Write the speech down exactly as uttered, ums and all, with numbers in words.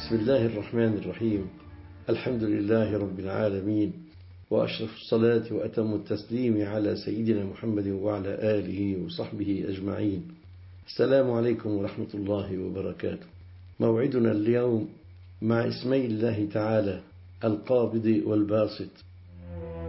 بسم الله الرحمن الرحيم. الحمد لله رب العالمين، وأشرف الصلاة وأتم التسليم على سيدنا محمد وعلى آله وصحبه أجمعين. السلام عليكم ورحمة الله وبركاته. موعدنا اليوم مع اسمي الله تعالى القابض والباسط،